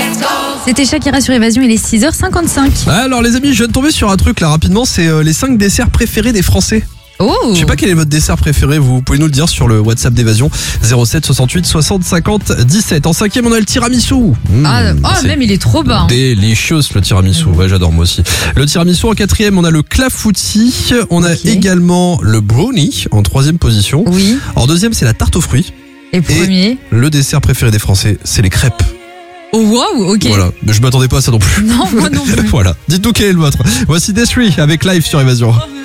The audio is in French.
C'était Shakira sur Évasion, il est 6h55. Alors les amis, je viens de tomber sur un truc là rapidement, c'est les 5 desserts préférés des Français. Oh. Je sais pas quel est votre dessert préféré, vous pouvez nous le dire sur le WhatsApp d'Évasion 07 68 60 50 17. En 5e, on a le tiramisu. Même il est trop bon. Délicieux le tiramisu, ouais j'adore moi aussi. Le tiramisu en 4e, on a le clafoutis, on a également le brownie en 3e position. Oui. En 2e, c'est la tarte aux fruits. Et premier. Le dessert préféré des Français, c'est les crêpes. Oh wow, ok. Voilà, mais je m'attendais pas à ça non plus. Non, moi non plus. Voilà, dites-nous quel est le vôtre. Voici Desri avec Live sur Évasion.